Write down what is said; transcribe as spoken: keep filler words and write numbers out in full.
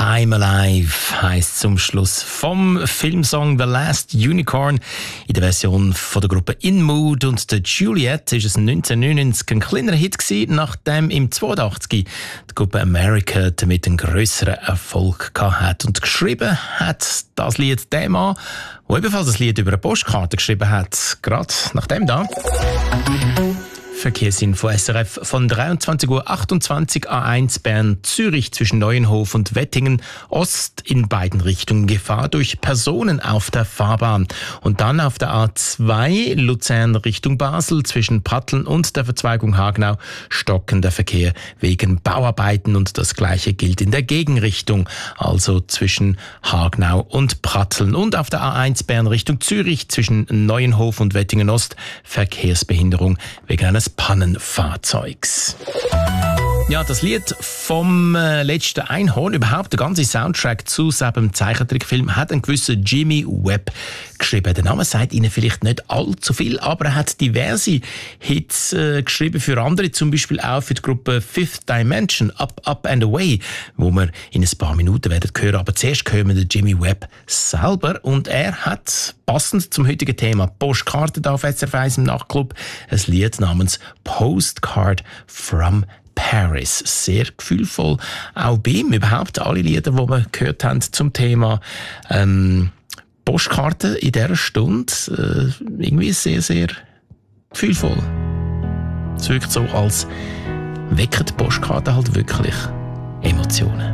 I'm Alive heisst zum Schluss vom Filmsong The Last Unicorn in der Version von der Gruppe In Mood und der Juliet ist es neunzehnhundertneunundneunzig ein kleinerer Hit gewesen, nachdem im zweiundachtzig die Gruppe America damit einen grösseren Erfolg gehabt hat. Und geschrieben hat das Lied der Mann, der ebenfalls das Lied über eine Postkarte geschrieben hat, gerade nach dem da. Verkehrsinfo S R F von dreiundzwanzig Uhr achtundzwanzig A eins Bern Zürich zwischen Neuenhof und Wettingen Ost in beiden Richtungen Gefahr durch Personen auf der Fahrbahn. Und dann auf der A zwei Luzern Richtung Basel zwischen Pratteln und der Verzweigung Hagenau stockender Verkehr wegen Bauarbeiten und das gleiche gilt in der Gegenrichtung, also zwischen Hagenau und Pratteln. Und auf der A eins Bern Richtung Zürich zwischen Neuenhof und Wettingen Ost Verkehrsbehinderung wegen eines Pannenfahrzeugs. Ja, das Lied vom äh, letzten Einhorn, überhaupt der ganze Soundtrack zu seinem Zeichentrickfilm, hat einen gewissen Jimmy Webb geschrieben. Der Name sagt Ihnen vielleicht nicht allzu viel, aber er hat diverse Hits äh, geschrieben für andere, zum Beispiel auch für die Gruppe Fifth Dimension, Up, Up and Away, wo wir in ein paar Minuten werden hören. Aber zuerst hören wir den Jimmy Webb selber und er hat, passend zum heutigen Thema Postkarte da auf S R F eins im Nachtclub, ein Lied namens Postcard from Paris. Sehr gefühlvoll. Auch bei ihm überhaupt alle Lieder, die wir gehört haben zum Thema ähm, Postkarten in dieser Stunde, äh, irgendwie sehr, sehr gefühlvoll. Es wirkt so, als wecken die Postkarten halt wirklich Emotionen.